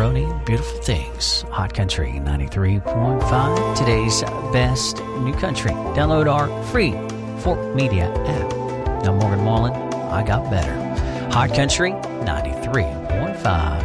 Maroney, Beautiful Things. Hot Country 93.5, today's best new country. Download our free Fork Media app. Now Morgan Wallen, I Got Better. Hot Country 93.5.